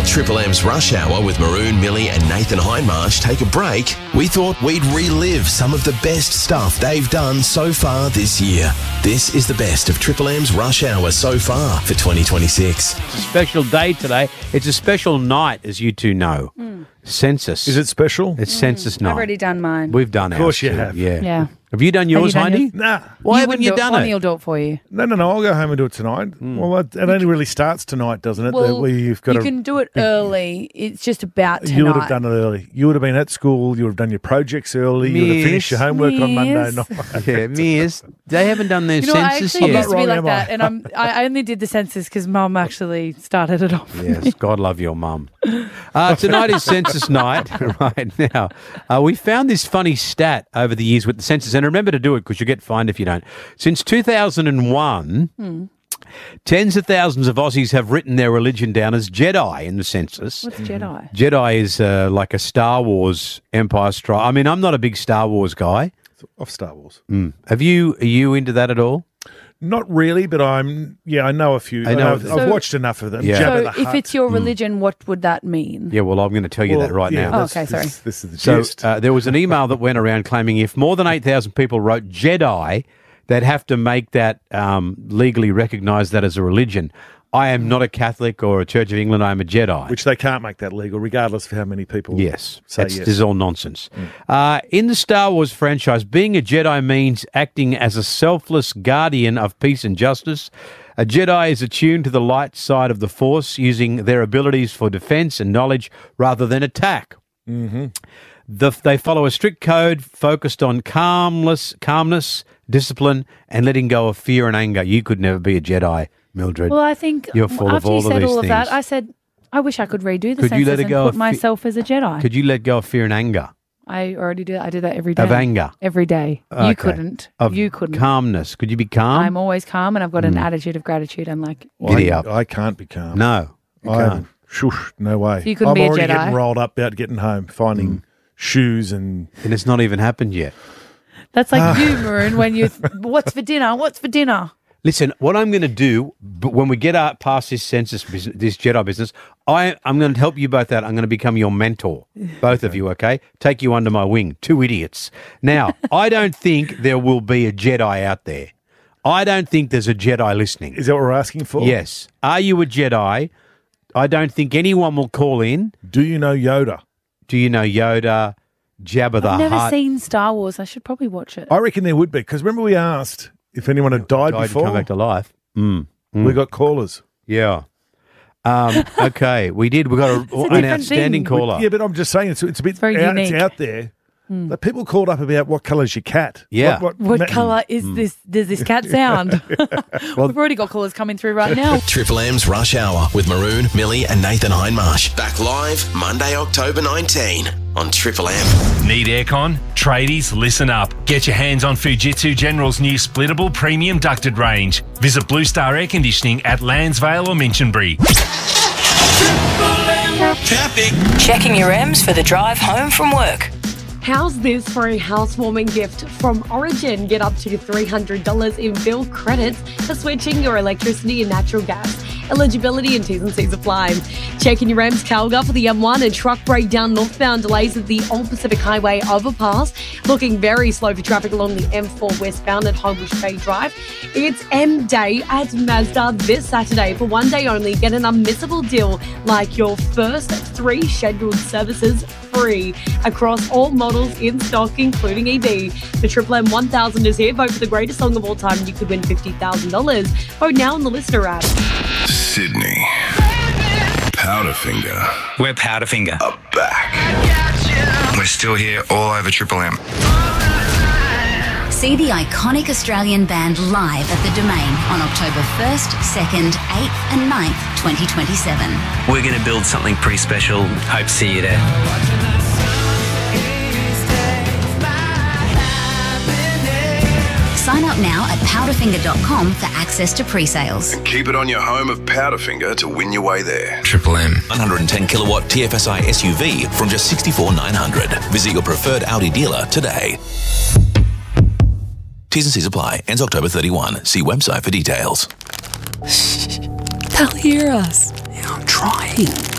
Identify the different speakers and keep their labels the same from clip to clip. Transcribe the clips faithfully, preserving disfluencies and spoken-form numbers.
Speaker 1: Triple M's Rush Hour with Maroon, Millie and Nathan Hindmarsh take a break, we thought we'd relive some of the best stuff they've done so far this year. This is the best of Triple M's Rush Hour so far for twenty twenty-six.
Speaker 2: It's a special day today. It's a special night, as you two know. Mm. Census.
Speaker 3: Is it special?
Speaker 2: It's mm. census night.
Speaker 4: I've already done mine.
Speaker 2: We've done ours.
Speaker 3: Of course you
Speaker 2: too.
Speaker 3: have.
Speaker 2: Yeah.
Speaker 4: Yeah.
Speaker 2: Have you done yours,
Speaker 4: Have you done
Speaker 2: Heidi?
Speaker 4: yours?
Speaker 3: Nah.
Speaker 2: Why
Speaker 4: You
Speaker 2: haven't
Speaker 4: wouldn't
Speaker 2: you
Speaker 4: do
Speaker 2: done
Speaker 4: it?
Speaker 2: it?
Speaker 4: Bonnie will do it for you.
Speaker 3: No, no, no. I'll go home and do it tonight.
Speaker 2: Mm.
Speaker 3: Well, it, it only really starts tonight, doesn't it?
Speaker 4: Well,
Speaker 3: Where you've got
Speaker 4: you
Speaker 3: to,
Speaker 4: can do it early. It's just about tonight.
Speaker 3: You would have done it early. You would have been at school. You would have done your projects early. You would have finished your homework on Monday
Speaker 4: Yes.
Speaker 3: night.
Speaker 2: Yeah, Mia's. They haven't done their
Speaker 4: You know, I
Speaker 2: census
Speaker 4: actually
Speaker 2: yet.
Speaker 4: used to be
Speaker 3: wrong,
Speaker 4: like
Speaker 3: am
Speaker 4: that,
Speaker 3: I?
Speaker 4: and I'm, I only did the census because Mum actually started it off.
Speaker 2: Yes, God love your mum. Uh, tonight is census night. Right now, uh, we found this funny stat over the years with the census, and remember to do it because you'll get fined if you don't. Since two thousand one, hmm. tens of thousands of Aussies have written their religion down as Jedi in the census.
Speaker 4: What's Jedi?
Speaker 2: Jedi is uh, like a Star Wars Empire Strike. I mean, I'm not a big Star Wars guy.
Speaker 3: Off Star Wars.
Speaker 2: Mm. Have you? Are you into that at all?
Speaker 3: Not really, but I'm. Yeah, I know a few.
Speaker 2: I know-
Speaker 3: I've,
Speaker 2: So-
Speaker 3: I've watched enough of them.
Speaker 2: Yeah.
Speaker 3: Jabba
Speaker 4: So
Speaker 3: the
Speaker 4: if
Speaker 3: Hutt.
Speaker 4: it's your religion, what would that mean?
Speaker 2: Yeah. Well, I'm going to tell you
Speaker 3: Well,
Speaker 2: that right
Speaker 3: yeah,
Speaker 2: now.
Speaker 4: Oh,
Speaker 3: that's-
Speaker 4: okay, sorry.
Speaker 3: This, this is the
Speaker 2: So
Speaker 3: gist.
Speaker 2: uh, there was an email that went around claiming if more than eight thousand people wrote Jedi, they'd have to make that um, legally recognise that as a religion. I am not a Catholic or a Church of England. I am a Jedi.
Speaker 3: Which they can't make that legal, regardless of how many people
Speaker 2: Yes,
Speaker 3: say
Speaker 2: that's,
Speaker 3: yes.
Speaker 2: this is all nonsense. Mm. Uh, in the Star Wars franchise, being a Jedi means acting as a selfless guardian of peace and justice. A Jedi is attuned to the light side of the Force, using their abilities for defense and knowledge rather than attack.
Speaker 3: Mm-hmm.
Speaker 2: The, they follow a strict code focused on calmness, calmness, discipline, and letting go of fear and anger. You could never be a Jedi, Mildred.
Speaker 4: Well, I think
Speaker 2: You're full of
Speaker 4: after
Speaker 2: all
Speaker 4: you
Speaker 2: of
Speaker 4: said
Speaker 2: these
Speaker 4: all of that,
Speaker 2: things.
Speaker 4: I said, I wish I could redo the
Speaker 2: Could you
Speaker 4: census
Speaker 2: let it
Speaker 4: and
Speaker 2: go
Speaker 4: put
Speaker 2: of fe-
Speaker 4: myself as a Jedi.
Speaker 2: Could you let go of fear and anger?
Speaker 4: I already do that. I do that every day.
Speaker 2: Of anger?
Speaker 4: Every day.
Speaker 2: Okay.
Speaker 4: You couldn't.
Speaker 2: Of
Speaker 4: you couldn't.
Speaker 2: calmness. Could you be calm?
Speaker 4: I'm always calm and I've got an attitude of gratitude. I'm like,
Speaker 2: Giddy
Speaker 3: I,
Speaker 2: up.
Speaker 3: I can't be calm.
Speaker 2: No, you
Speaker 3: I
Speaker 2: can't.
Speaker 3: Shush, no way.
Speaker 4: So you couldn't
Speaker 3: I'm
Speaker 4: be a
Speaker 3: already
Speaker 4: Jedi?
Speaker 3: getting rolled up about getting home, finding shoes and...
Speaker 2: And it's not even happened yet.
Speaker 4: that's like you, Maroon, when you, what's for dinner? What's for dinner?
Speaker 2: Listen, what I'm going to do, but when we get out past this census, business, this Jedi business, I, I'm going to help you both out. I'm going to become your mentor, both of you, okay? Take you under my wing, two idiots. Now, I don't think there will be a Jedi out there. I don't think there's a Jedi listening.
Speaker 3: Is that what we're asking for?
Speaker 2: Yes. Are you a Jedi? I don't think anyone will call in.
Speaker 3: Do you know Yoda?
Speaker 2: Do you know Yoda, Jabba the
Speaker 4: I've never
Speaker 2: Hutt?
Speaker 4: seen Star Wars. I should probably watch it.
Speaker 3: I reckon there would be, because remember we asked if anyone had died,
Speaker 2: Died to
Speaker 3: before?
Speaker 2: come back to life. Mm.
Speaker 3: We got callers.
Speaker 2: Yeah. Um, okay, we did. We got a,
Speaker 4: a
Speaker 2: an
Speaker 4: different
Speaker 2: outstanding
Speaker 4: thing.
Speaker 2: caller.
Speaker 3: Yeah, but I'm just saying, it's, it's a bit
Speaker 4: very
Speaker 3: out, it's
Speaker 4: unique.
Speaker 3: out there. But people called up about what colour's your cat.
Speaker 2: Yeah.
Speaker 4: What
Speaker 3: ma-
Speaker 4: colour is this? Does this cat sound? We've already got callers coming through right now.
Speaker 1: Triple M's Rush Hour with Maroon, Millie and Nathan Hindmarsh. Back live Monday, October nineteenth on Triple M.
Speaker 5: Need aircon? Tradies, listen up. Get your hands on Fujitsu General's new splittable premium ducted range. Visit Blue Star Air Conditioning at Landsvale or Minchinbury.
Speaker 1: Traffic.
Speaker 6: Checking your M's for the drive home from work.
Speaker 7: How's this for a housewarming gift from Origin? Get up to three hundred dollars in bill credits for switching your electricity and natural gas. Eligibility and T's and C's apply. Checking your M's, Calgary for the M one and truck breakdown northbound delays at the Old Pacific Highway overpass. Looking very slow for traffic along the M four westbound at Homebush Bay Drive. It's M Day at Mazda this Saturday. For one day only, get an unmissable deal like your first three scheduled services free across all models in stock, including E V. The Triple M one thousand is here. Vote for the greatest song of all time. You could win fifty thousand dollars. Vote now on the listener app.
Speaker 8: Sydney. Powderfinger.
Speaker 9: We're Powderfinger.
Speaker 8: Are back. We're still here all over Triple M.
Speaker 10: See the iconic Australian band live at the Domain on October first, second, eighth and ninth, twenty twenty-seven.
Speaker 9: We're going to build something pretty special. Hope to see you there.
Speaker 10: Sign up now at powderfinger dot com for access to pre-sales.
Speaker 8: And keep it on your home of Powderfinger to win your way there.
Speaker 1: Triple M. one hundred ten kilowatt T F S I S U V from just sixty-four thousand nine hundred. Visit your preferred Audi dealer today. T's and C's apply. Ends October thirty-first. See website for details.
Speaker 6: They'll hear us.
Speaker 9: Yeah, I'm trying.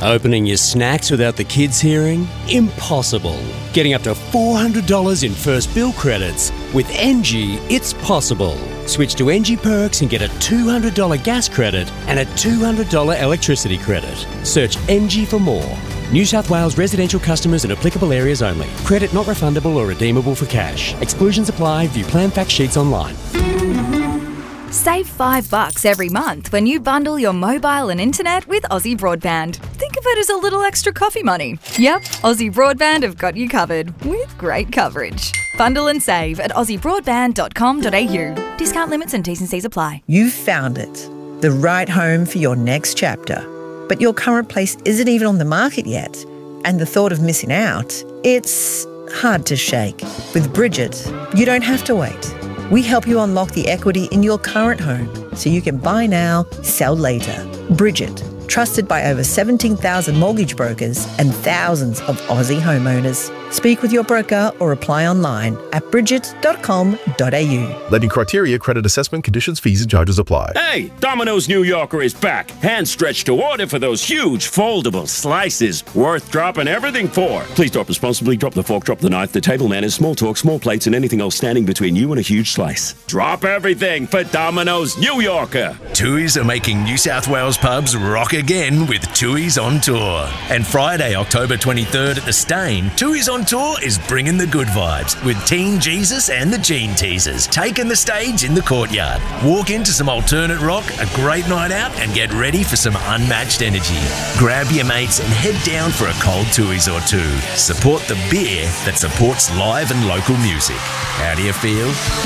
Speaker 11: Opening your snacks without the kids hearing? Impossible. Getting up to four hundred dollars in first bill credits? With Engie, it's possible. Switch to Engie Perks and get a two hundred dollars gas credit and a two hundred dollars electricity credit. Search Engie for more. New South Wales residential customers in applicable areas only. Credit not refundable or redeemable for cash. Exclusions apply. View plan fact sheets online.
Speaker 12: Save five bucks every month when you bundle your mobile and internet with Aussie Broadband. Think of it as a little extra coffee money. Yep, Aussie Broadband have got you covered with great coverage. Bundle and save at aussie broadband dot com dot a u. Discount limits and T's and C's apply.
Speaker 13: You've found it, the right home for your next chapter. But your current place isn't even on the market yet. And the thought of missing out, it's hard to shake. With Bridget, you don't have to wait. We help you unlock the equity in your current home so you can buy now, sell later. Bridget, trusted by over seventeen thousand mortgage brokers and thousands of Aussie homeowners. Speak with your broker or apply online at bridget dot com dot a u.
Speaker 14: Lending criteria, credit assessment, conditions, fees and charges apply.
Speaker 15: Hey, Domino's New Yorker is back. Hand stretched to order for those huge foldable slices worth dropping everything for. Please drop responsibly. Drop the fork, drop the knife, the table manners, small talk, small plates and anything else standing between you and a huge slice. Drop everything for Domino's New Yorker.
Speaker 1: Tooheys are making New South Wales pubs rock again with Tooheys on Tour. And Friday, October twenty-third at the Stain, Tooheys on Tour is bringing the good vibes with Teen Jesus and the Gene Teasers taking the stage in the courtyard. Walk into some alternate rock, a great night out and get ready for some unmatched energy. Grab your mates and head down for a cold Tooheys or two. Support the beer that supports live and local music. How do you feel?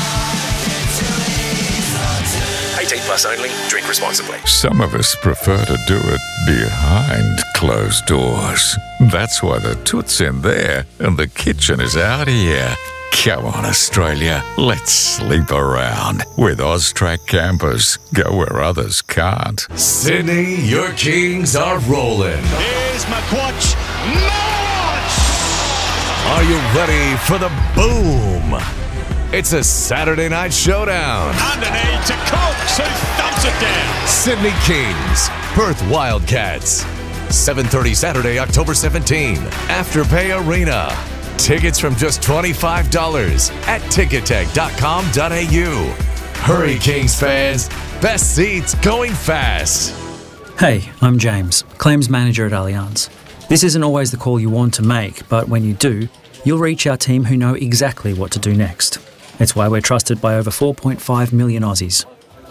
Speaker 16: eighteen plus only. Drink responsibly.
Speaker 17: Some of us prefer to do it behind closed doors. That's why the toot's in there and the kitchen is out here. Come on, Australia. Let's sleep around with Austrac campers. Go where others can't.
Speaker 18: Sydney, your Kings are rolling.
Speaker 19: Here's McQuatch. March!
Speaker 18: Are you ready for the boom? It's a Saturday night showdown.
Speaker 19: Underneath to Cooks, who thumps it down.
Speaker 18: Sydney Kings, Perth Wildcats. seven thirty Saturday, October seventeenth. Afterpay Arena. Tickets from just twenty-five dollars at ticketek dot com dot a u. Hurry, Kings fans. Best seats going fast.
Speaker 20: Hey, I'm James, Claims Manager at Allianz. This isn't always the call you want to make, but when you do, you'll reach our team who know exactly what to do next. It's why we're trusted by over four point five million Aussies.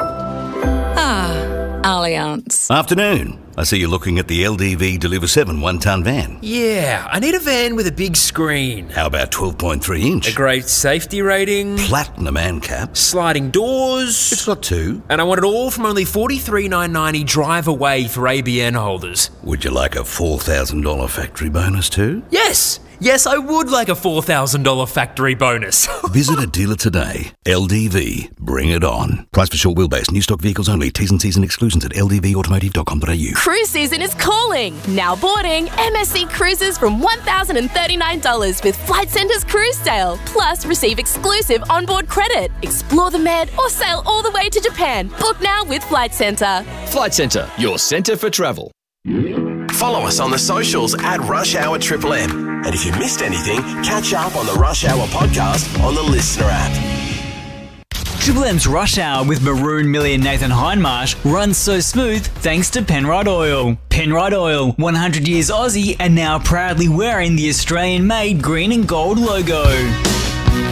Speaker 21: Ah, Allianz.
Speaker 22: Afternoon. I see you're looking at the L D V Deliver seven one-tonne van.
Speaker 23: Yeah, I need a van with a big screen.
Speaker 22: How about twelve point three inch?
Speaker 23: A great safety rating.
Speaker 22: Platinum ANCAP.
Speaker 23: Sliding doors.
Speaker 22: It's got two.
Speaker 23: And I want it all from only forty-three thousand nine hundred ninety drive away for A B N holders.
Speaker 22: Would you like a four thousand dollars factory bonus too?
Speaker 23: Yes! Yes, I would like a four thousand dollars factory bonus.
Speaker 22: Visit a dealer today. L D V. Bring it on. Price for short wheelbase. New stock vehicles only. T's and C's and exclusions at l d v automotive dot com dot a u.
Speaker 24: Cruise season is calling. Now boarding M S C Cruises from one thousand thirty-nine dollars with Flight Centre's cruise sale. Plus, receive exclusive onboard credit. Explore the Med or sail all the way to Japan. Book now with Flight Centre.
Speaker 25: Flight Centre, your centre for travel.
Speaker 1: Follow us on the socials at Rush Hour Triple M. And if you missed anything, catch up on the Rush Hour podcast on the Listener app.
Speaker 26: Triple M's Rush Hour with Maroon, Millie and Nathan Hindmarsh runs so smooth thanks to Penrite Oil. Penrite Oil, one hundred years Aussie and now proudly wearing the Australian-made green and gold logo.